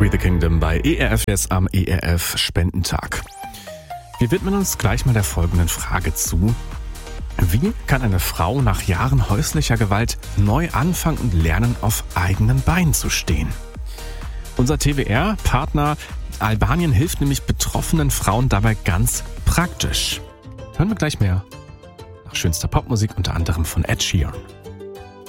We the Kingdom bei ERF jetzt am ERF Spendentag. Wir widmen uns gleich mal der folgenden Frage zu. Wie kann eine Frau nach Jahren häuslicher Gewalt neu anfangen und lernen, auf eigenen Beinen zu stehen? Unser TWR-Partner Albanien hilft nämlich betroffenen Frauen dabei ganz praktisch. Hören wir gleich mehr. Nach schönster Popmusik unter anderem von Ed Sheeran.